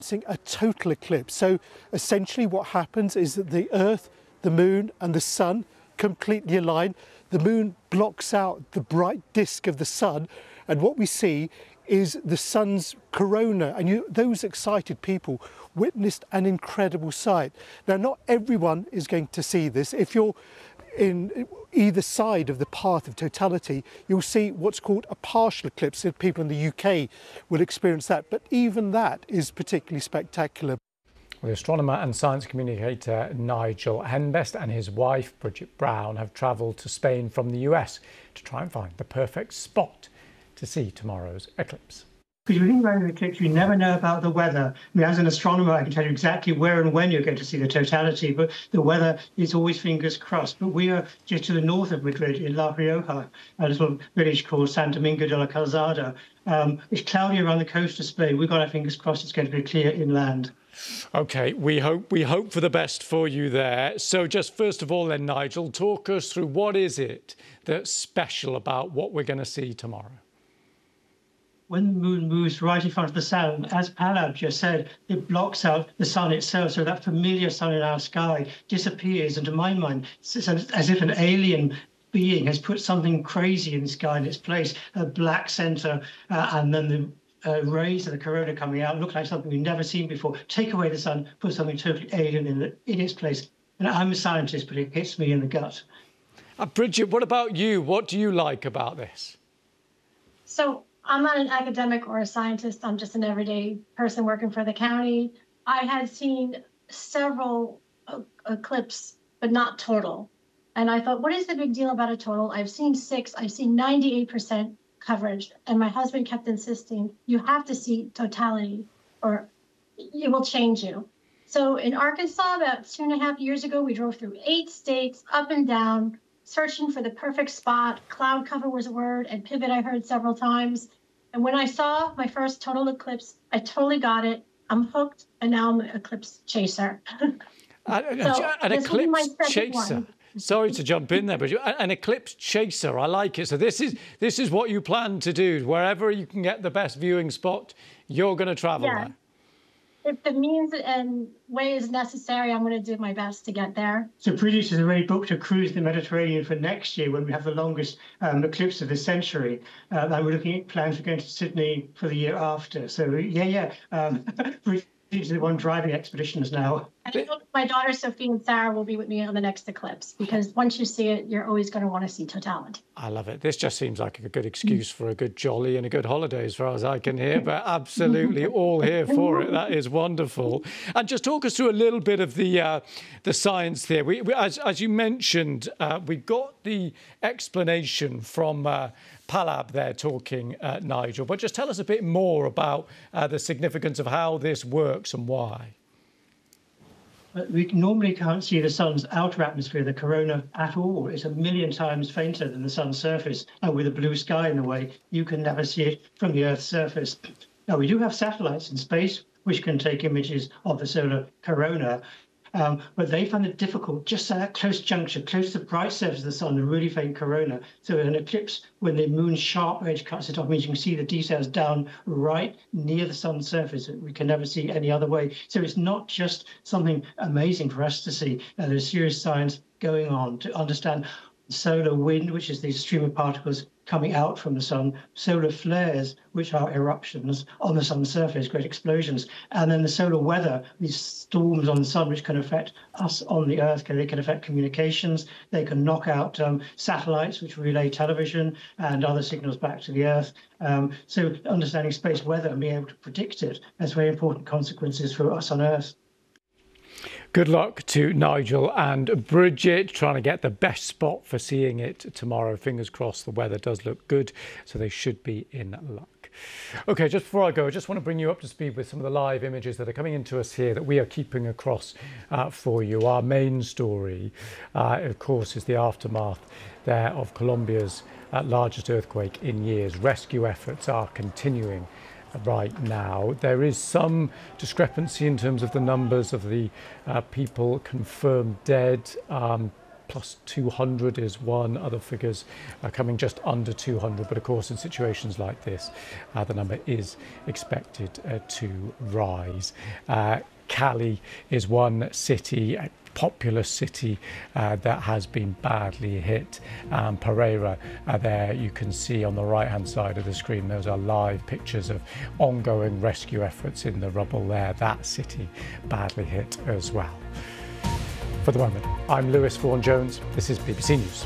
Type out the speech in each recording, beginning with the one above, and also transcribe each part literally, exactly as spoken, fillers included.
A total eclipse. So essentially what happens is that the Earth, the Moon and the Sun completely align. The Moon blocks out the bright disk of the Sun, and what we see is the Sun's corona, and you, those excited people witnessed an incredible sight. Now, not everyone is going to see this. If you're in either side of the path of totality, you'll see what's called a partial eclipse. People in the U K will experience that, but even that is particularly spectacular. The astronomer and science communicator Nigel Henbest and his wife Bridget Brown have travelled to Spain from the U S to try and find the perfect spot to see tomorrow's eclipse. Because you think about an eclipse, you never know about the weather. I mean, as an astronomer, I can tell you exactly where and when you're going to see the totality, but the weather is always fingers crossed. But we are just to the north of Madrid in La Rioja, a little village called San Domingo de la Calzada. Um, it's cloudy around the coast of Spain. We've got our fingers crossed it's going to be clear inland. OK, we hope we hope for the best for you there. So just first of all then, Nigel, talk us through what is it that's special about what we're going to see tomorrow? When the moon moves right in front of the sun, as Palab just said, it blocks out the sun itself, so that familiar sun in our sky disappears. And to my mind, it's as if an alien being has put something crazy in the sky in its place, a black center, uh, and then the uh, rays of the corona coming out look like something we've never seen before. Take away the sun, put something totally alien in, the, in its place. And I'm a scientist, but it hits me in the gut. Uh, Bridget, what about you? What do you like about this? So I'm not an academic or a scientist. I'm just an everyday person working for the county. I had seen several uh, eclipses, but not total. And I thought, what is the big deal about a total? I've seen six. I've seen ninety-eight percent coverage. And my husband kept insisting, you have to see totality or it will change you. So in Arkansas, about two and a half years ago, we drove through eight states, up and down, searching for the perfect spot. Cloud cover was a word, and pivot I heard several times. And when I saw my first total eclipse, I totally got it. I'm hooked, and now I'm an eclipse chaser. An, so an eclipse chaser. One. Sorry to jump in there, but an eclipse chaser. I like it. So this is this is what you plan to do. Wherever you can get the best viewing spot, you're going to travel yeah. there. If the means and way is necessary, I'm going to do my best to get there. So Bridget has already booked a cruise in the Mediterranean for next year when we have the longest um, eclipse of the century. Uh, and we're looking at plans for going to Sydney for the year after. So, yeah, yeah. Um, Bridget is the one driving expeditions now. And my daughter, Sophie, and Sarah will be with me on the next eclipse, because once you see it, you're always going to want to see totality. I love it. This just seems like a good excuse for a good jolly and a good holiday, as far as I can hear, but absolutely all here for it. That is wonderful. And just talk us through a little bit of the uh, the science there. We, we, as, as you mentioned, uh, we got the explanation from uh, Palab there talking, uh, Nigel, but just tell us a bit more about uh, the significance of how this works and why. We normally can't see the sun's outer atmosphere, the corona, at all. It's a million times fainter than the sun's surface. And with a blue sky in the way, you can never see it from the Earth's surface. Now, we do have satellites in space which can take images of the solar corona. Um, but they find it difficult just at that close juncture, close to the bright surface of the sun, the really faint corona. So an eclipse, when the moon's sharp edge cuts it off, means you can see the details down right near the sun's surface. We can never see any other way. So it's not just something amazing for us to see. Uh, there's serious science going on to understand solar wind, which is the stream of particles coming out from the sun, solar flares, which are eruptions on the sun's surface, great explosions, and then the solar weather, these storms on the sun, which can affect us on the Earth. They can affect communications. They can knock out um, satellites, which relay television and other signals back to the Earth. Um, so understanding space weather and being able to predict it has very important consequences for us on Earth. Good luck to Nigel and Bridget, trying to get the best spot for seeing it tomorrow. Fingers crossed the weather does look good, so they should be in luck. OK, just before I go, I just want to bring you up to speed with some of the live images that are coming into us here that we are keeping across uh, for you. Our main story, uh, of course, is the aftermath there of Colombia's uh, largest earthquake in years. Rescue efforts are continuing right now. There is some discrepancy in terms of the numbers of the uh, people confirmed dead. Um, plus two hundred is one. Other figures are coming just under two hundred. But of course, in situations like this, uh, the number is expected uh, to rise. Uh, Cali is one city, a populous city uh, that has been badly hit. Um, Pereira, uh, there you can see on the right hand side of the screen, those are live pictures of ongoing rescue efforts in the rubble there. That city badly hit as well. For the moment, I'm Lewis Vaughan-Jones. This is B B C News.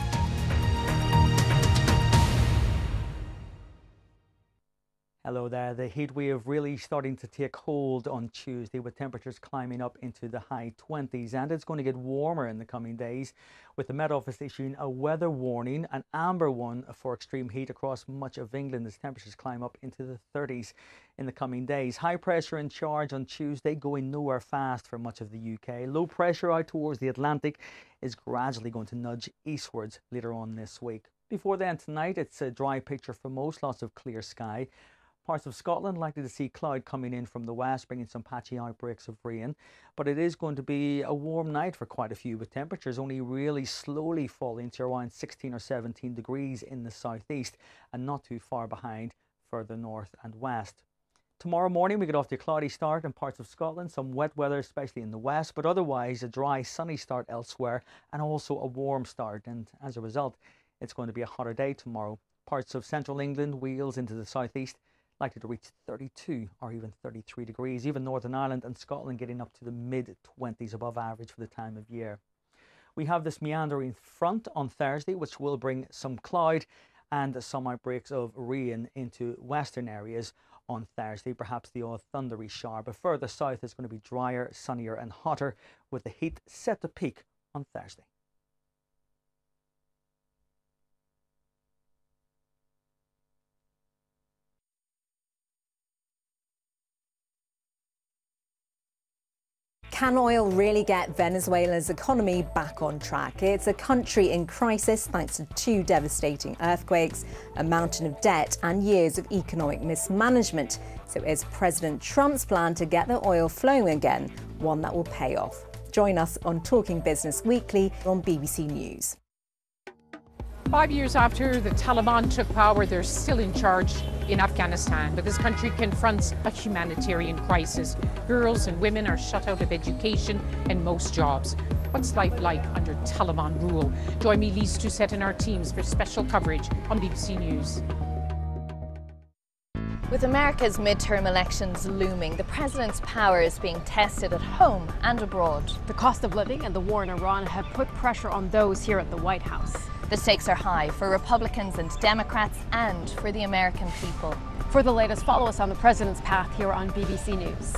Hello there. The heat wave really starting to take hold on Tuesday, with temperatures climbing up into the high twenties, and it's going to get warmer in the coming days, with the Met Office issuing a weather warning, an amber one, for extreme heat across much of England as temperatures climb up into the thirties in the coming days. High pressure in charge on Tuesday, going nowhere fast for much of the U K. Low pressure out towards the Atlantic is gradually going to nudge eastwards later on this week. Before then tonight, it's a dry picture for most, lots of clear sky. Parts of Scotland likely to see cloud coming in from the west, bringing some patchy outbreaks of rain. But it is going to be a warm night for quite a few, with temperatures only really slowly falling to around sixteen or seventeen degrees in the southeast, and not too far behind further north and west. Tomorrow morning we get off to a cloudy start in parts of Scotland, some wet weather especially in the west, but otherwise a dry sunny start elsewhere, and also a warm start, and as a result it's going to be a hotter day tomorrow. Parts of central England, Wales into the southeast, likely to reach thirty-two or even thirty-three degrees. Even Northern Ireland and Scotland getting up to the mid twenties, above average for the time of year. We have this meandering front on Thursday, which will bring some cloud and some outbreaks of rain into western areas on Thursday, perhaps the odd thundery shower. But further south it's going to be drier, sunnier and hotter, with the heat set to peak on Thursday. Can oil really get Venezuela's economy back on track? It's a country in crisis thanks to two devastating earthquakes, a mountain of debt and years of economic mismanagement. So is President Trump's plan to get the oil flowing again one that will pay off? Join us on Talking Business Weekly on B B C News. Five years after the Taliban took power, they're still in charge in Afghanistan, but this country confronts a humanitarian crisis. Girls and women are shut out of education and most jobs. What's life like under Taliban rule? Join me, Lise Doucette, and our teams for special coverage on B B C News. With America's midterm elections looming, the president's power is being tested at home and abroad. The cost of living and the war in Iran have put pressure on those here at the White House. The stakes are high for Republicans and Democrats and for the American people. For the latest, follow us on the president's path here on B B C News.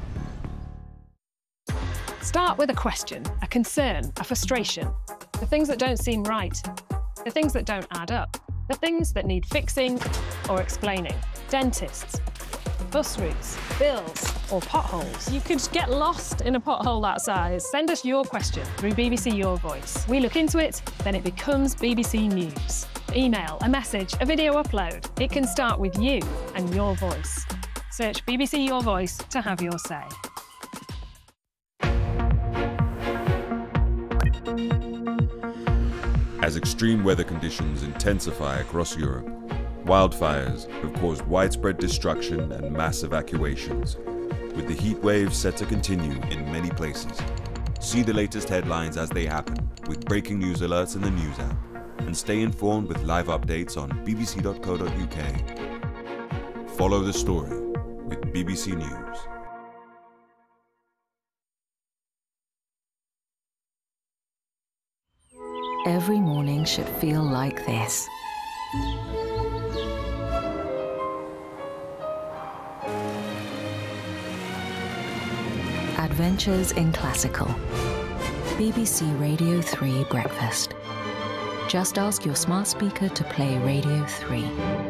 Start with a question, a concern, a frustration. The things that don't seem right. The things that don't add up. The things that need fixing or explaining. Dentists, bus routes, bills, or potholes. You could get lost in a pothole that size. Send us your question through B B C Your Voice. We look into it, then it becomes B B C News. Email, a message, a video upload. It can start with you and your voice. Search B B C Your Voice to have your say. As extreme weather conditions intensify across Europe, wildfires have caused widespread destruction and mass evacuations, with the heat wave set to continue in many places. See the latest headlines as they happen with breaking news alerts in the News app, and stay informed with live updates on b b c dot co dot u k. Follow the story with B B C News. Every morning should feel like this. Adventures in Classical. B B C Radio three Breakfast. Just ask your smart speaker to play Radio three.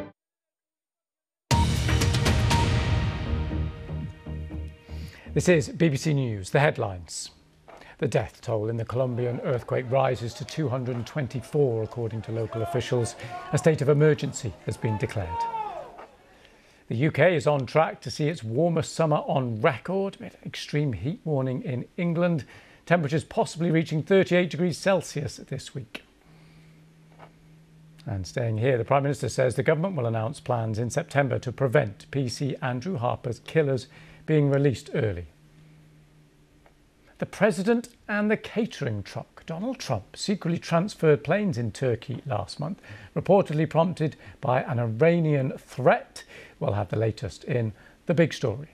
This is B B C News, the headlines. The death toll in the Colombian earthquake rises to two hundred twenty-four, according to local officials. A state of emergency has been declared. The U K is on track to see its warmest summer on record, with extreme heat warning in England. temperatures possibly reaching thirty-eight degrees Celsius this week. And staying here, the Prime Minister says the government will announce plans in September to prevent P C Andrew Harper's killers being released early. The President and the catering truck. Donald Trump secretly transferred planes in Turkey last month, reportedly prompted by an Iranian threat. We'll have the latest in The Big Story.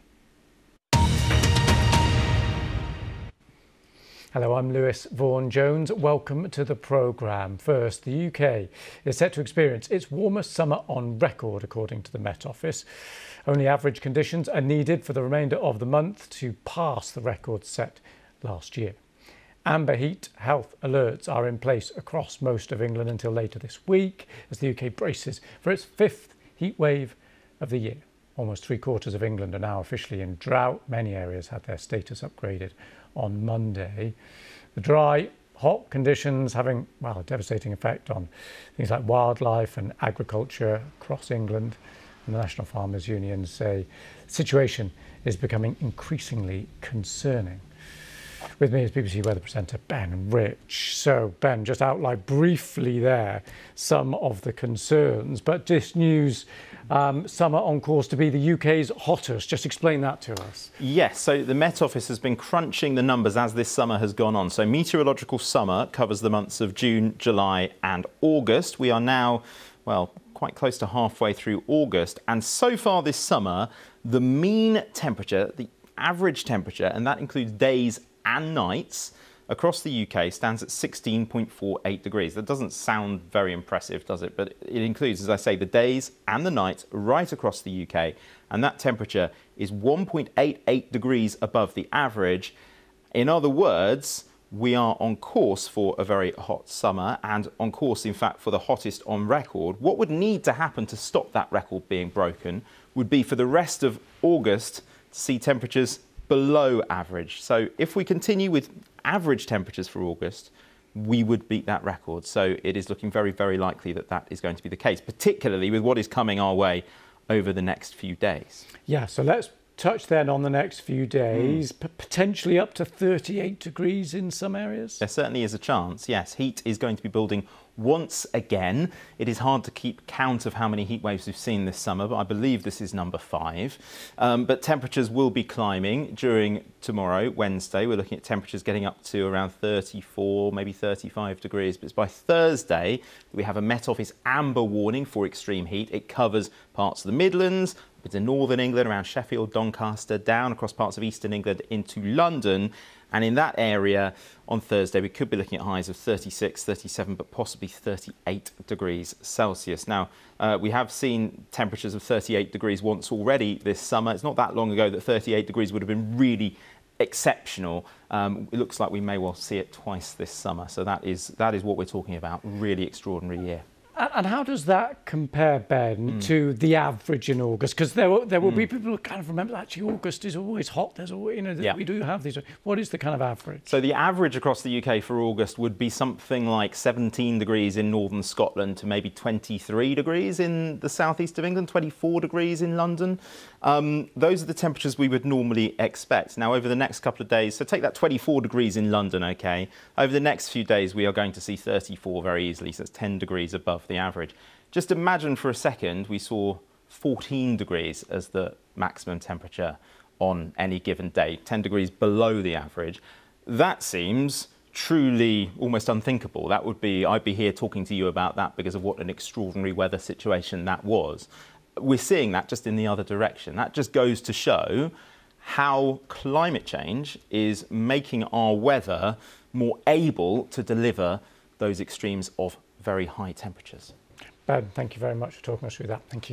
Hello, I'm Lewis Vaughan-Jones. Welcome to the programme. First, the U K is set to experience its warmest summer on record, according to the Met Office. Only average conditions are needed for the remainder of the month to pass the record set last year. Amber heat health alerts are in place across most of England until later this week, as the U K braces for its fifth heat wave of the year. Almost three quarters of England are now officially in drought. Many areas had their status upgraded on Monday. The dry, hot conditions having, well, a devastating effect on things like wildlife and agriculture across England. And the National Farmers Union say the situation is becoming increasingly concerning. With me is B B C weather presenter Ben Rich. So, Ben, just outlined briefly there some of the concerns, but this news, um, summer on course to be the U K's hottest. Just explain that to us. Yes, so the Met Office has been crunching the numbers as this summer has gone on. So meteorological summer covers the months of June, July and August. We are now, well, quite close to halfway through August. And so far this summer, the mean temperature, the average temperature, and that includes days and nights across the U K, stands at sixteen point four eight degrees. That doesn't sound very impressive, does it? But it includes, as I say, the days and the nights right across the U K. And that temperature is one point eight eight degrees above the average. In other words, we are on course for a very hot summer and on course, in fact, for the hottest on record. What would need to happen to stop that record being broken would be for the rest of August to see temperatures below average. So if we continue with average temperatures for August, we would beat that record. So it is looking very, very likely that that is going to be the case, particularly with what is coming our way over the next few days. Yeah, so let's touch then on the next few days, mm. P- potentially up to thirty-eight degrees in some areas. There certainly is a chance, yes. Heat is going to be building once again. It is hard to keep count of how many heat waves we've seen this summer, but I believe this is number five. Um, but temperatures will be climbing during tomorrow, Wednesday. We're looking at temperatures getting up to around thirty-four, maybe thirty-five degrees. But it's by Thursday we have a Met Office amber warning for extreme heat. It covers parts of the Midlands, into northern England, around Sheffield, Doncaster, down across parts of eastern England into London. And in that area on Thursday, we could be looking at highs of thirty-six, thirty-seven, but possibly thirty-eight degrees Celsius. Now, uh, we have seen temperatures of thirty-eight degrees once already this summer. It's not that long ago that thirty-eight degrees would have been really exceptional. Um, it looks like we may well see it twice this summer. So that is, that is what we're talking about. Really extraordinary year. And how does that compare, Ben, mm. to the average in August? Because there will, there will mm. be people who kind of remember that actually August is always hot. There's always, you know, yeah. we do have these. What is the kind of average? So the average across the U K for August would be something like seventeen degrees in northern Scotland to maybe twenty-three degrees in the southeast of England, twenty-four degrees in London. Um, those are the temperatures we would normally expect. Now, over the next couple of days, so take that twenty-four degrees in London, OK? Over the next few days, we are going to see thirty-four very easily, so it's ten degrees above the average. Just imagine for a second we saw fourteen degrees as the maximum temperature on any given day, ten degrees below the average. That seems truly almost unthinkable. That would be, I'd be here talking to you about that because of what an extraordinary weather situation that was. We're seeing that just in the other direction. That just goes to show how climate change is making our weather more able to deliver those extremes of very high temperatures. Ben, thank you very much for talking us through that. Thank you.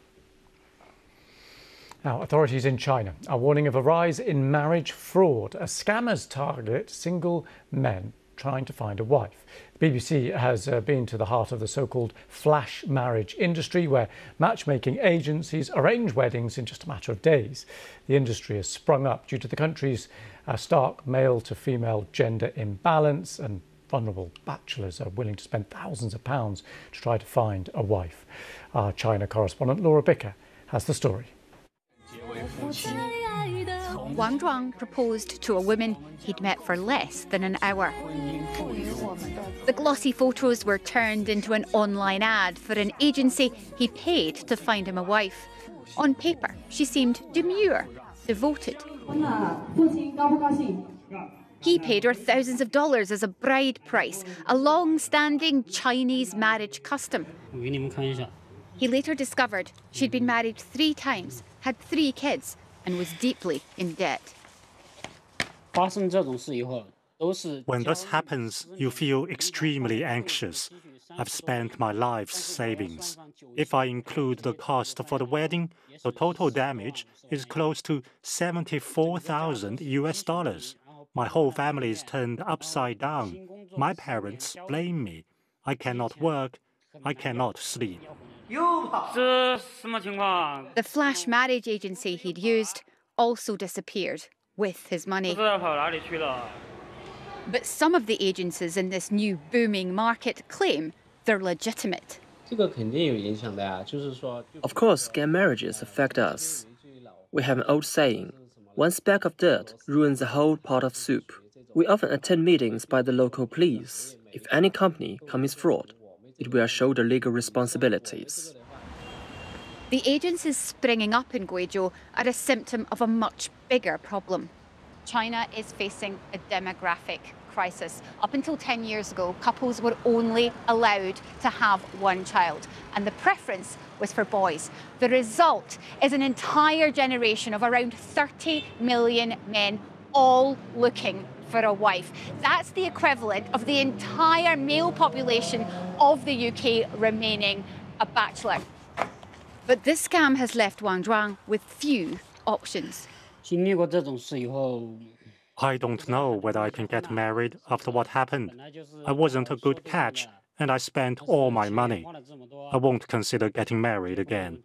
Now, authorities in China are warning of a rise in marriage fraud as scammers target single men trying to find a wife. The B B C has uh, been to the heart of the so-called flash marriage industry, where matchmaking agencies arrange weddings in just a matter of days. The industry has sprung up due to the country's uh, stark male-to-female gender imbalance, and vulnerable bachelors are willing to spend thousands of pounds to try to find a wife. Our China correspondent Laura Bicker has the story. Wang Zhuang proposed to a woman he'd met for less than an hour. The glossy photos were turned into an online ad for an agency he paid to find him a wife. On paper, she seemed demure, devoted. He paid her thousands of dollars as a bride price, a long-standing Chinese marriage custom. He later discovered she'd been married three times, had three kids, and was deeply in debt. When this happens, you feel extremely anxious. I've spent my life's savings. If I include the cost for the wedding, the total damage is close to seventy-four thousand U S dollars. My whole family is turned upside down. My parents blame me. I cannot work. I cannot sleep. The flash marriage agency he'd used also disappeared with his money. But some of the agencies in this new booming market claim they're legitimate. Of course, scam marriages affect us. We have an old saying, one speck of dirt ruins a whole pot of soup. We often attend meetings by the local police. If any company commits fraud, it will shoulder legal responsibilities. The agencies springing up in Guizhou are a symptom of a much bigger problem. China is facing a demographic crisis. Up until ten years ago, couples were only allowed to have one child, and the preference was for boys. The result is an entire generation of around thirty million men all looking for a wife. That's the equivalent of the entire male population of the U K remaining a bachelor. But this scam has left Wang Zhuang with few options. I don't know whether I can get married after what happened. I wasn't a good catch, and I spent all my money. I won't consider getting married again.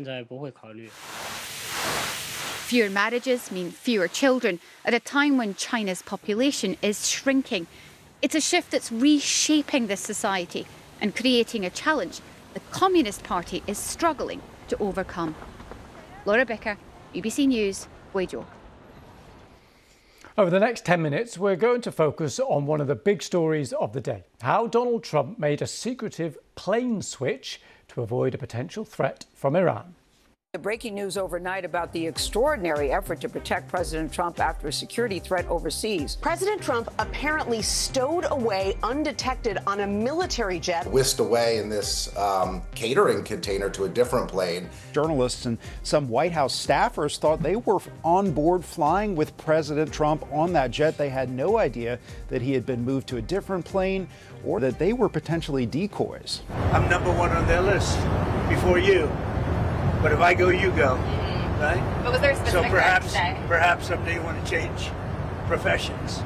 Fewer marriages mean fewer children at a time when China's population is shrinking. It's a shift that's reshaping this society and creating a challenge the Communist Party is struggling to overcome. Laura Bicker, B B C News, Guizhou. Over the next ten minutes, we're going to focus on one of the big stories of the day, how Donald Trump made a secretive plane switch to avoid a potential threat from Iran. The breaking news overnight about the extraordinary effort to protect President Trump after a security threat overseas. President Trump apparently stowed away undetected on a military jet. Whisked away in this um, catering container to a different plane. Journalists and some White House staffers thought they were on board flying with President Trump on that jet. They had no idea that he had been moved to a different plane or that they were potentially decoys. I'm number one on their list before you. But if I go, you go, right? But was there a specific so perhaps, day? perhaps someday you want to change professions.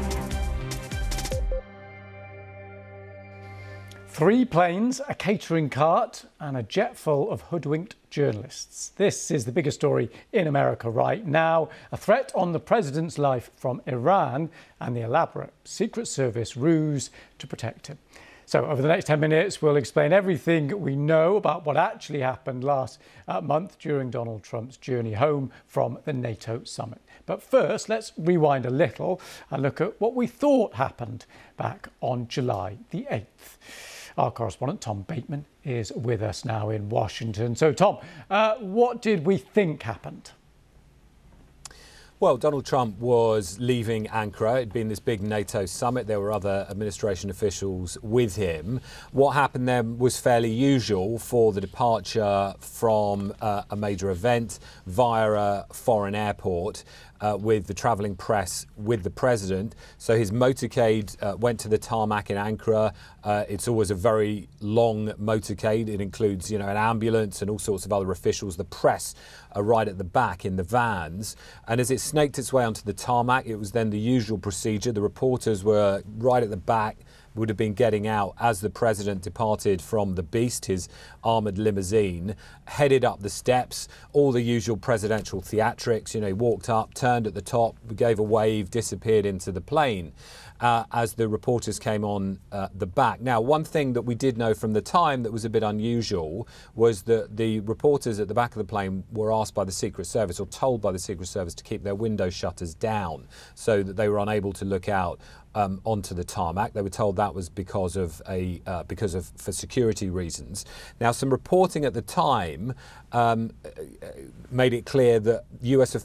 Three planes, a catering cart and a jet full of hoodwinked journalists. This is the biggest story in America right now. A threat on the president's life from Iran and the elaborate Secret Service ruse to protect him. So over the next ten minutes, we'll explain everything we know about what actually happened last uh, month during Donald Trump's journey home from the NATO summit. But first, let's rewind a little and look at what we thought happened back on July the eighth. Our correspondent, Tom Bateman, is with us now in Washington. So, Tom, uh, what did we think happened? Well, Donald Trump was leaving Ankara. It'd been this big NATO summit. There were other administration officials with him. What happened then was fairly usual for the departure from uh, a major event via a foreign airport. Uh, with the travelling press with the president. So his motorcade uh, went to the tarmac in Ankara. Uh, it's always a very long motorcade. It includes, you know, an ambulance and all sorts of other officials. The press are right at the back in the vans. And as it snaked its way onto the tarmac, it was then the usual procedure. The reporters were right at the back, would have been getting out as the president departed from the Beast, his armoured limousine, headed up the steps, all the usual presidential theatrics. You know, he walked up, turned at the top, gave a wave, disappeared into the plane. Uh, as the reporters came on uh, the back. Now, one thing that we did know from the time that was a bit unusual was that the reporters at the back of the plane were asked by the Secret Service, or told by the Secret Service, to keep their window shutters down so that they were unable to look out Um, onto the tarmac. They were told that was because of a uh, because of for security reasons. Now, some reporting at the time um, made it clear that U S